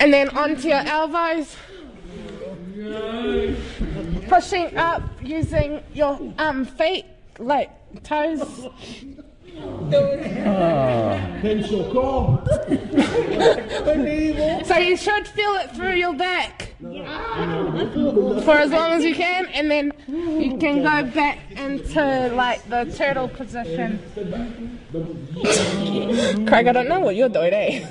And then onto your elbows. Pushing up using your feet, like toes. So you should feel it through your back for as long as you can, and then you can go back into like the turtle position. Craig, I don't know what you're doing, eh?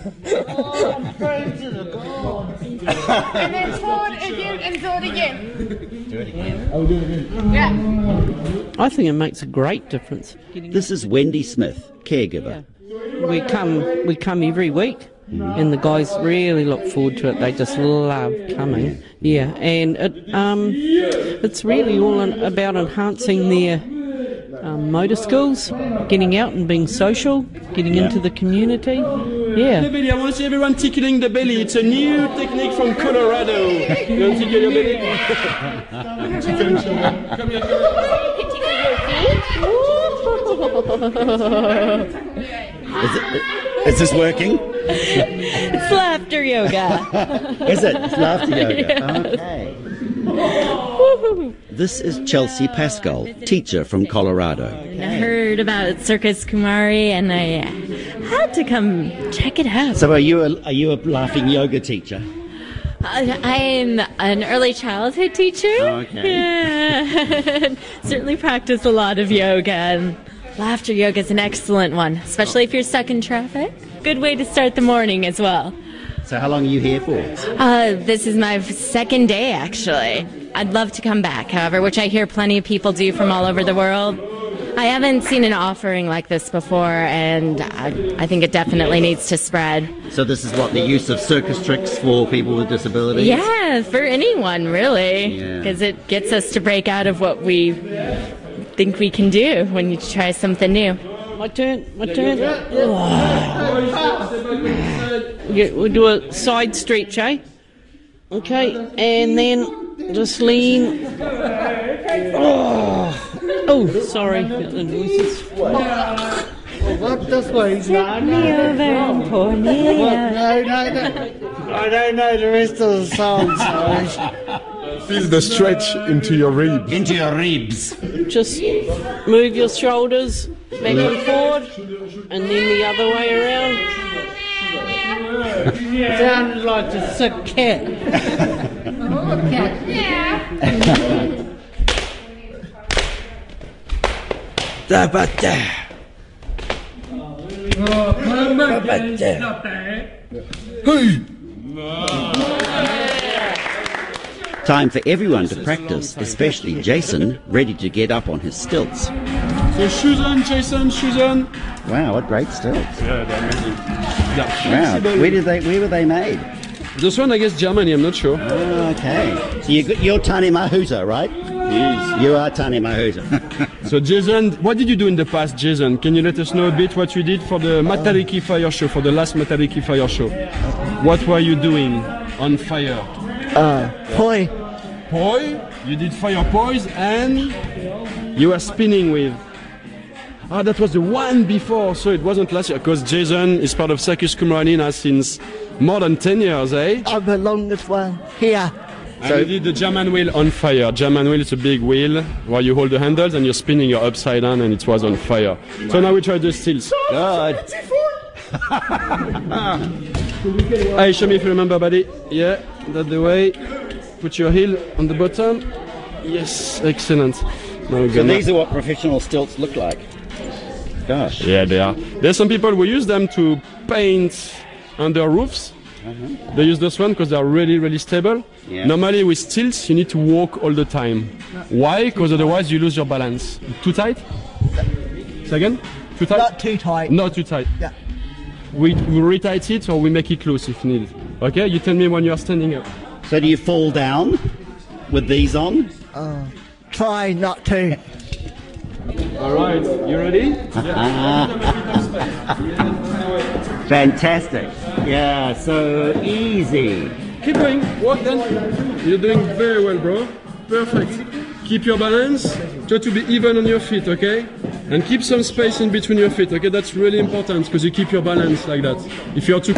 And then forward again and do it again. Do it again. I'll do it again. Yeah. I think it makes a great difference. This is Wendy Smith, caregiver. We come every week, and the guys really look forward to it. They just love coming. Yeah, and it's really all about enhancing their motor skills, getting out and being social, getting into the community. Yeah. The belly. I want to see everyone tickling the belly. It's a new technique from Colorado. You want to tickle your belly? Come here. Is this working? It's laughter yoga. Is it? It's laughter yoga. Yeah. Okay. This is Chelsea Pascal, teacher from Colorado. I heard about Circus Kumari and I had to come check it out. So are you a laughing yoga teacher? I'm an early childhood teacher. Okay. Yeah. Certainly practice a lot of yoga, and laughter yoga is an excellent one, especially if you're stuck in traffic. Good way to start the morning as well. So how long are you here for? This is my second day, actually. I'd love to come back, however, which I hear plenty of people do from all over the world. I haven't seen an offering like this before, and I think it definitely needs to spread. So this is what, the use of circus tricks for people with disabilities? Yeah, for anyone, really, because it gets us to break out of what we think we can do when you try something new. My turn. We'll do a side stretch, eh? Okay, and then just lean. Oh, sorry about the noises. This way. Take me over and pour me out. No. I don't know the rest of the song, sorry. Feel the stretch into your ribs. Into your ribs. Just move your shoulders back and forward, and then the other way around. Sounded like a sick cat. Time for everyone to practice, especially Jason, ready to get up on his stilts. So shoes on, Jason, shoes on. Wow, what great stilts. Yeah, they're amazing. Wow, where were they made? This one, I guess, Germany, I'm not sure. Oh, okay. So you're Tane Mahuta, right? Yes. You are Tane Mahuta. So Jason, what did you do in the past, Jason? Can you let us know a bit what you did for the Matariki Fire Show, for the last Matariki Fire Show? What were you doing on fire? Poi. Poi? You did fire poise and you were spinning with... Ah, that was the one before, so it wasn't last year, because Jason is part of Circus Kumranina since more than 10 years, eh? I'm the longest one here. So you did the German wheel on fire. German wheel is a big wheel where you hold the handles and you're spinning your upside down and it was on fire. So now we try the stills. God. Hey, show me if you remember, buddy. Yeah, that's the way. Put your heel on the bottom. Yes, excellent. Now we're So these are what professional stilts look like. Gosh. Yeah, they are. There's some people who use them to paint under roofs. They use this one because they are really, really stable. Yeah. Normally with stilts, you need to walk all the time. Why? Because otherwise you lose your balance. Too tight? Say again? Too tight? Not too tight. Not too tight. Yeah. We retight it or we make it loose if needed. Okay? You tell me when you are standing up. So do you fall down with these on? Try not to. All right. You ready? Fantastic. Yeah, so easy. Keep going. Walk then. You're doing very well, bro. Perfect. Keep your balance. Try to be even on your feet, okay? And keep some space in between your feet, okay? That's really important because you keep your balance like that. If you're too